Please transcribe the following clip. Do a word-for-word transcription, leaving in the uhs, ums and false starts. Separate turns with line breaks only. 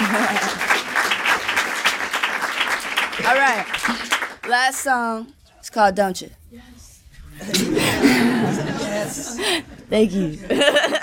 All right. Last song. It's called Don't You. Yes. Thank you.